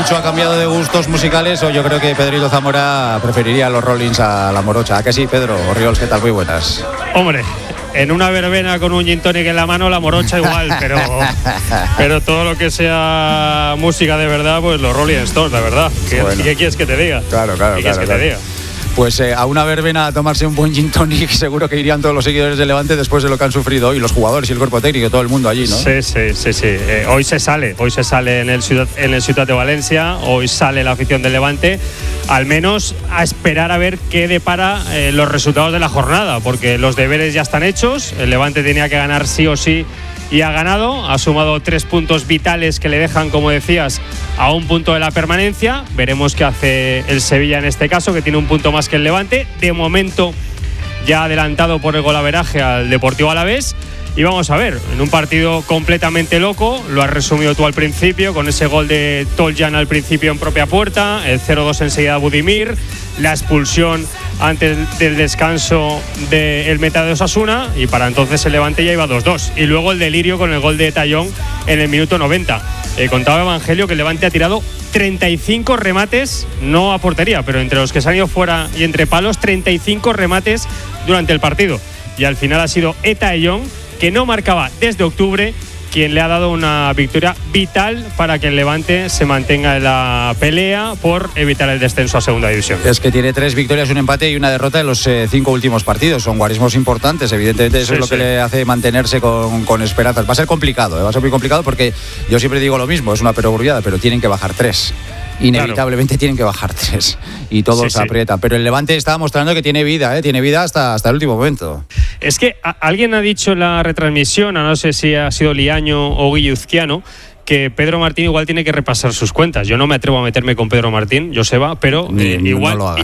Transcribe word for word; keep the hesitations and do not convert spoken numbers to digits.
mucho ha cambiado de gustos musicales, o yo creo que Pedrito Zamora preferiría a los Rollins a la Morocha. ¿A que sí, Pedro? Orriols, ¿qué tal? Muy buenas. Hombre, en una verbena con un gin tonic en la mano, la Morocha igual, pero pero todo lo que sea música de verdad, pues los Rolling Stones, la verdad. ¿Qué, bueno. ¿Qué quieres que te diga? Claro, claro, ¿Qué claro, quieres que claro. te diga? Pues eh, a una verbena a tomarse un buen gin tonic seguro que irían todos los seguidores de Levante después de lo que han sufrido hoy los jugadores y el cuerpo técnico, todo el mundo allí, ¿no? Sí, sí, sí, sí. Eh, hoy se sale, hoy se sale en el Ciudad, en el Ciutat de Valencia, hoy sale la afición del Levante, al menos a esperar a ver qué depara eh, los resultados de la jornada, porque los deberes ya están hechos, el Levante tenía que ganar sí o sí y ha ganado, ha sumado tres puntos vitales que le dejan, como decías, a un punto de la permanencia. Veremos qué hace el Sevilla en este caso, que tiene un punto más que el Levante. De momento ya adelantado por el golaveraje al Deportivo Alavés. Y vamos a ver, en un partido completamente loco, lo has resumido tú al principio, con ese gol de Toljan al principio en propia puerta, el cero dos enseguida Budimir, la expulsión antes del descanso del meta de Osasuna, y para entonces el Levante ya iba dos dos. Y luego el delirio con el gol de Tallón en el minuto noventa. Eh, contaba Evangelio que el Levante ha tirado treinta y cinco remates, no a portería, pero entre los que se han ido fuera y entre palos, treinta y cinco remates durante el partido. Y al final ha sido Tallón, que no marcaba desde octubre, quien le ha dado una victoria vital para que el Levante se mantenga en la pelea por evitar el descenso a segunda división. Es que tiene tres victorias, un empate y una derrota en los eh, cinco últimos partidos. Son guarismos importantes, evidentemente eso sí, es lo sí. que le hace mantenerse con, con esperanzas. Va a ser complicado, ¿eh? va a ser muy complicado porque yo siempre digo lo mismo, es una perogrullada, pero tienen que bajar tres. Inevitablemente claro. tienen que bajar tres y todo sí, se aprieta, sí. pero el Levante está mostrando que tiene vida, ¿eh? tiene vida hasta, hasta el último momento. Es que a, alguien ha dicho en la retransmisión, no sé si ha sido Liaño o Guilluzquiano, que Pedro Martín igual tiene que repasar sus cuentas. Yo no me atrevo a meterme con Pedro Martín, Joseba, pero eh, igual, no